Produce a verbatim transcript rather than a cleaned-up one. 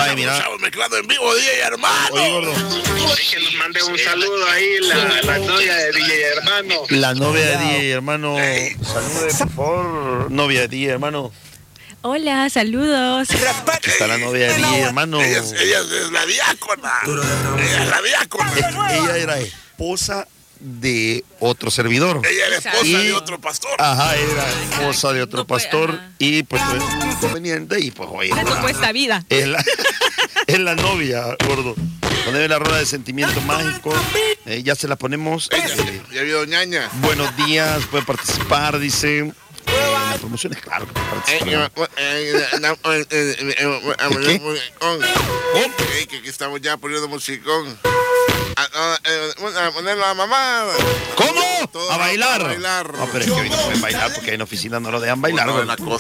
Ay, mira. Estamos mezclando en vivo, D J Hermano. Oye, gordo. Que nos mande un saludo ahí la, la novia de D J Hermano. La novia de D J Hermano. Salude, por favor. Novia de D J Hermano. Hola, saludos. Aquí está la novia de D J Hermano. Ella, es- ella es la diácona. Ella es la diácona. Es que ella era esposa de otro servidor. Ella era esposa Y- de otro pastor. Ajá, era esposa de otro No puede- pastor. ajá. Y pues fue un inconveniente. Y pues, oye. Le tocó esta vida. Es la, es la novia, gordo. Poneme la rueda de sentimiento mágico. Eh, ya se la ponemos. Eh, Ya vio ñaña. buenos días, puede participar, dice. Eh, en las promociones, claro. que participan. ¿Qué? Que aquí estamos ya poniendo musicón. A, a, a ponerlo a mamá. ¿Cómo? Todo ¿A bailar? a bailar. No, pero es que hoy no pueden bailar porque en oficina no lo dejan bailar. Bueno, ¿verdad? la cosa